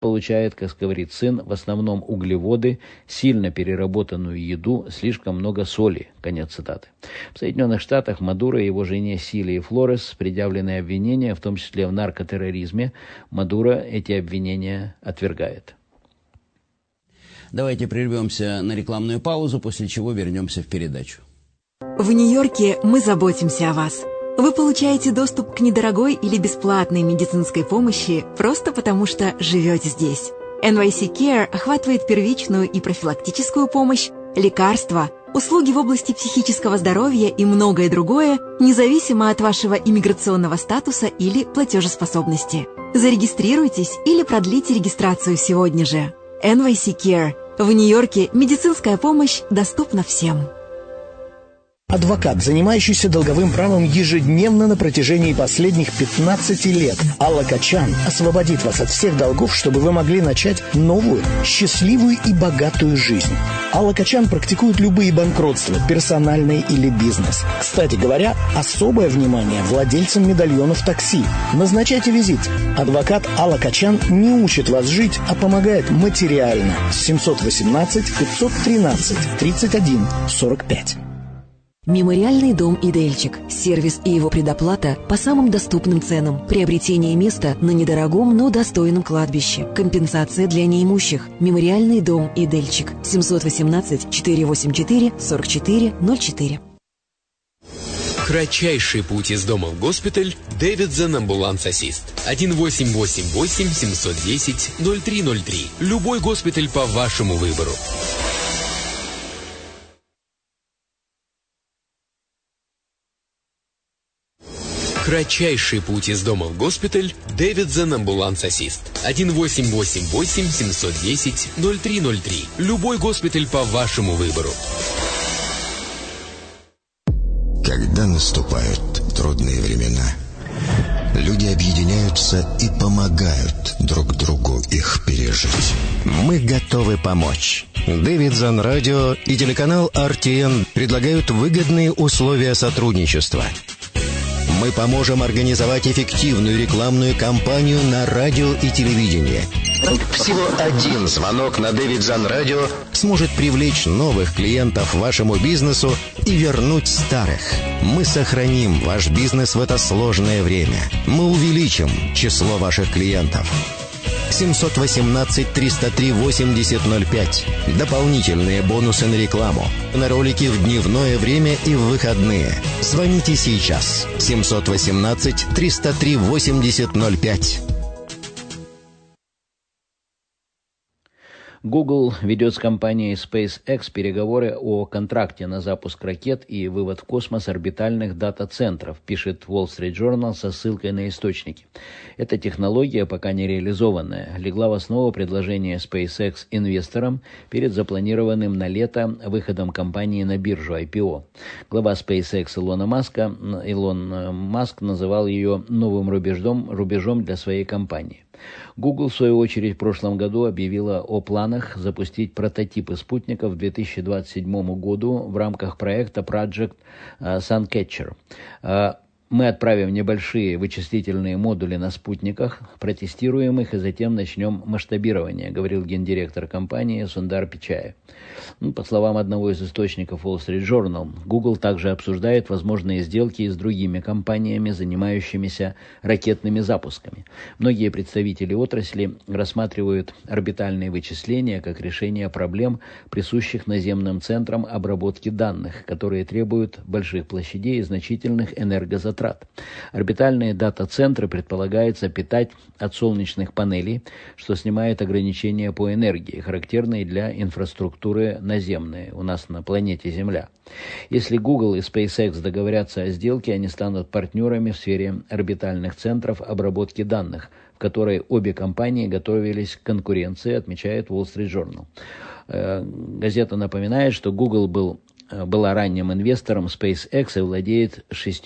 получает, как говорит сын, в основном углеводы, сильно переработанную еду, слишком много соли. Конец цитаты. В Соединенных Штатах Мадуро и его жене Силии Флорес предъявлены обвинения, в том числе в наркотерроризме. Мадуро эти обвинения отвергает. Давайте прервемся на рекламную паузу, после чего вернемся в передачу. В Нью-Йорке мы заботимся о вас. Вы получаете доступ к недорогой или бесплатной медицинской помощи просто потому, что живете здесь. NYC Care охватывает первичную и профилактическую помощь, лекарства, услуги в области психического здоровья и многое другое, независимо от вашего иммиграционного статуса или платежеспособности. Зарегистрируйтесь или продлите регистрацию сегодня же. NYC Care. В Нью-Йорке медицинская помощь доступна всем. Адвокат, занимающийся долговым правом ежедневно на протяжении последних 15 лет. Алла Качан освободит вас от всех долгов, чтобы вы могли начать новую, счастливую и богатую жизнь. Алла Качан практикует любые банкротства, персональные или бизнес. Кстати говоря, особое внимание владельцам медальонов такси. Назначайте визит. Адвокат Алла Качан не учит вас жить, а помогает материально. 718-513-31-45. Мемориальный дом «Идельчик». Сервис и его предоплата по самым доступным ценам. Приобретение места на недорогом, но достойном кладбище. Компенсация для неимущих. Мемориальный дом «Идельчик». 718-484-4404. Кратчайший путь из дома в госпиталь. Davidson Ambulance Assist. 1-888-710-0303. Любой госпиталь по вашему выбору. Кратчайший путь из дома в госпиталь. Davidson Ambulance Assist. 1-888-710-0303. Любой госпиталь по вашему выбору. Когда наступают трудные времена, люди объединяются и помогают друг другу их пережить. Мы готовы помочь. Davidson Radio и телеканал RTN предлагают выгодные условия сотрудничества. Мы поможем организовать эффективную рекламную кампанию на радио и телевидении. Всего один звонок на Davidson Radio сможет привлечь новых клиентов вашему бизнесу и вернуть старых. Мы сохраним ваш бизнес в это сложное время. Мы увеличим число ваших клиентов. 718-303-8005. Дополнительные бонусы на рекламу. На ролики в дневное время и в выходные. Звоните сейчас. 718-303-8005. Google ведет с компанией SpaceX переговоры о контракте на запуск ракет и вывод в космос орбитальных дата-центров, пишет Wall Street Journal со ссылкой на источники. Эта технология, пока не реализованная, легла в основу предложения SpaceX инвесторам перед запланированным на лето выходом компании на биржу IPO. Глава SpaceX Илон Маск называл ее новым рубежом для своей компании. Google, в свою очередь, в прошлом году объявила о планах запустить прототипы спутников к 2027 году в рамках проекта Project Suncatcher. Мы отправим небольшие вычислительные модули на спутниках, протестируем их и затем начнем масштабирование, говорил гендиректор компании Сундар Пичай. По словам одного из источников Wall Street Journal, Google также обсуждает возможные сделки с другими компаниями, занимающимися ракетными запусками. Многие представители отрасли рассматривают орбитальные вычисления как решение проблем, присущих наземным центрам обработки данных, которые требуют больших площадей и значительных энергозатрат. Орбитальные дата-центры предполагается питать от солнечных панелей, что снимает ограничения по энергии, характерные для инфраструктуры наземной у нас на планете Земля. Если Google и SpaceX договорятся о сделке, они станут партнерами в сфере орбитальных центров обработки данных, в которой обе компании готовились к конкуренции, отмечает Wall Street Journal. Газета напоминает, что Google была ранним инвестором SpaceX и владеет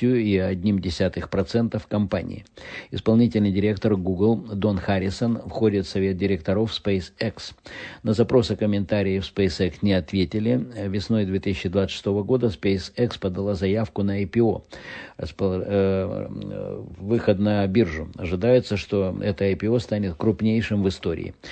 6,1% компании. Исполнительный директор Google Дон Харрисон входит в совет директоров SpaceX. На запросы комментариев SpaceX не ответили. Весной 2026 года SpaceX подала заявку на IPO, выход на биржу. Ожидается, что это IPO станет крупнейшим в истории.